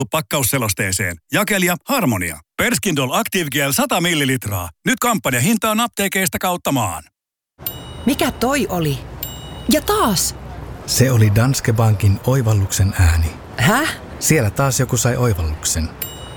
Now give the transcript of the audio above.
pakkausselosteeseen. Jakelija Harmonia. Perskindol Active Gel 100 millilitraa. Nyt kampanjahintaan apteekeista kautta maan. Mikä toi oli? Ja taas! Se oli Danske Bankin oivalluksen ääni. Häh? Siellä taas joku sai oivalluksen.